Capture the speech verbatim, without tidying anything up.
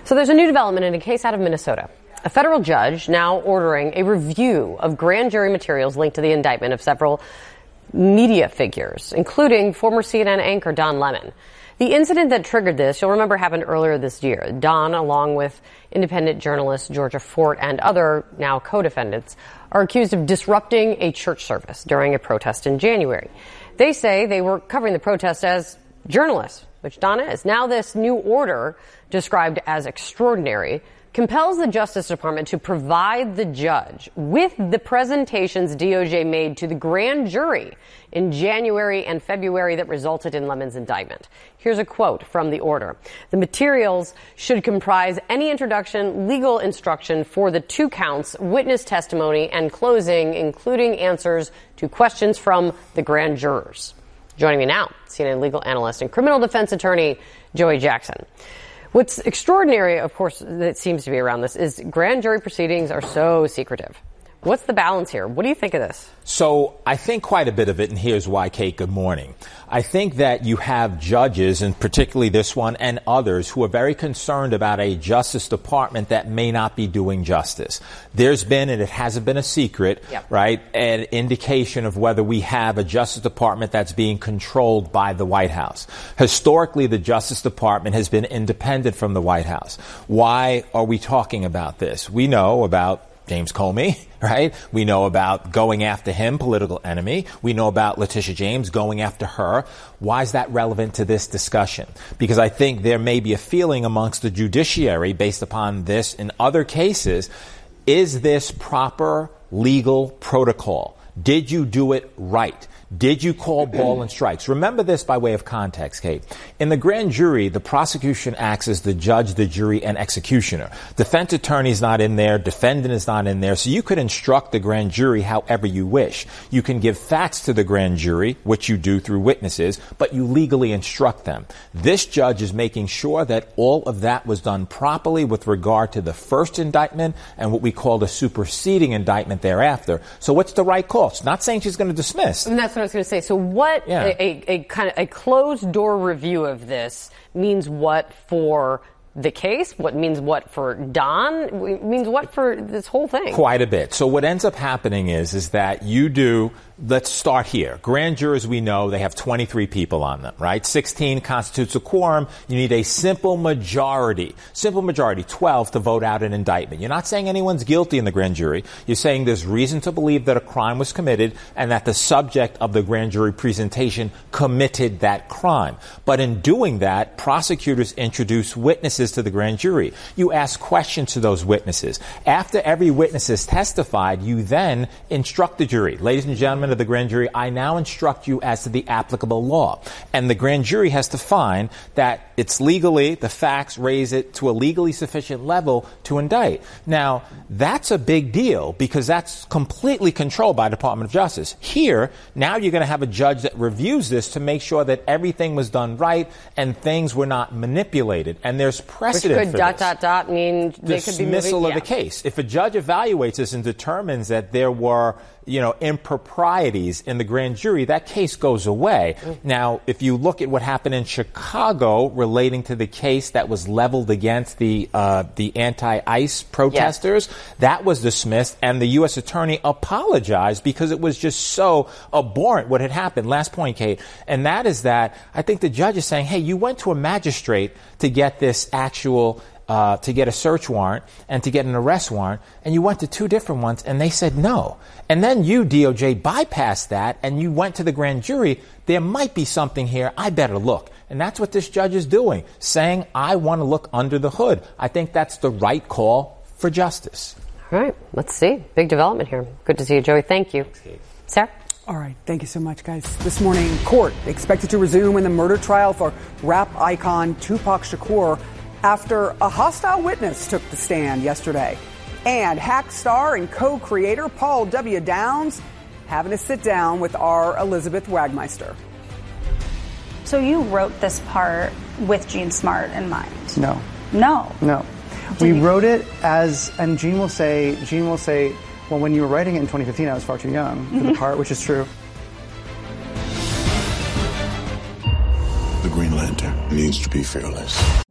So there's a new development in a case out of Minnesota. A federal judge now ordering a review of grand jury materials linked to the indictment of several media figures, including former C N N anchor Don Lemon. The incident that triggered this, you'll remember, happened earlier this year. Don, along with independent journalist Georgia Fort and other now co-defendants, are accused of disrupting a church service during a protest in January. They say they were covering the protest as journalists, which Don is. Now this new order, described as extraordinary, compels the Justice Department to provide the judge with the presentations D O J made to the grand jury in January and February that resulted in Lemon's indictment. Here's a quote from the order. The materials should comprise any introduction, legal instruction for the two counts, witness testimony, and closing, including answers to questions from the grand jurors. Joining me now, C N N legal analyst and criminal defense attorney Joey Jackson. What's extraordinary, of course, that seems to be around this is grand jury proceedings are so secretive. What's the balance here? What do you think of this? So I think quite a bit of it, and here's why, Kate. Good morning. I think that you have judges, and particularly this one and others, who are very concerned about a Justice Department that may not be doing justice. There's been, and it hasn't been a secret, yep. right, an indication of whether we have a Justice Department that's being controlled by the White House. Historically, the Justice Department has been independent from the White House. Why are we talking about this? We know about James Comey, right? We know about going after him, political enemy. We know about Letitia James going after her. Why is that relevant to this discussion? Because I think there may be a feeling amongst the judiciary based upon this in other cases. Is this proper legal protocol? Did you do it right? Did you call ball and strikes? Remember this by way of context, Kate. In the grand jury, the prosecution acts as the judge, the jury, and executioner. Defense attorney is not in there. Defendant is not in there. So you could instruct the grand jury however you wish. You can give facts to the grand jury, which you do through witnesses, but you legally instruct them. This judge is making sure that all of that was done properly with regard to the first indictment and what we call the superseding indictment thereafter. So what's the right call? It's not saying she's going to dismiss. And that's what I was going to say. So what yeah. a, a, a kind of a closed door review of this means what for the case? What means what for Don? It means what for this whole thing? Quite a bit. So what ends up happening is, is that you do, let's start here. Grand jurors, we know, they have twenty-three people on them, right? sixteen constitutes a quorum. You need a simple majority, simple majority, twelve to vote out an indictment. You're not saying anyone's guilty in the grand jury. You're saying there's reason to believe that a crime was committed and that the subject of the grand jury presentation committed that crime. But in doing that, prosecutors introduce witnesses to the grand jury. You ask questions to those witnesses. After every witness has testified, you then instruct the jury. Ladies and gentlemen of the grand jury, I now instruct you as to the applicable law. And the grand jury has to find that it's legally, the facts raise it to a legally sufficient level to indict. Now, that's a big deal because that's completely controlled by the Department of Justice. Here, now you're going to have a judge that reviews this to make sure that everything was done right and things were not manipulated. And there's precedent Which could for dot, this. dot, dot mean they could be moving, dismissal of yeah. the case. If a judge evaluates this and determines that there were, you know, improprieties in the grand jury, that case goes away. Mm. Now, if you look at what happened in Chicago relating to the case that was leveled against the uh, the anti-ICE protesters, yes. that was dismissed, and the U S attorney apologized because it was just so abhorrent what had happened. Last point, Kate, and that is that I think the judge is saying, hey, you went to a magistrate to get this actual Uh, to get a search warrant and to get an arrest warrant, and you went to two different ones, and they said no. And then you, D O J, bypassed that, and you went to the grand jury. There might be something here. I better look. And that's what this judge is doing, saying, I want to look under the hood. I think that's the right call for justice. All right. Let's see. Big development here. Good to see you, Joey. Thank you. Thanks, Kate. Sarah? All right. Thank you so much, guys. This morning, court expected to resume in the murder trial for rap icon Tupac Shakur after a hostile witness took the stand yesterday. And Hack star and co-creator Paul W. Downs having a sit down with our Elizabeth Wagmeister. So you wrote this part with Jean Smart in mind? No. No? No. Did we you? wrote it as, and Jean will say, Jean will say, well, when you were writing it in twenty fifteen, I was far too young for the part, which is true. The Green Lantern needs to be fearless.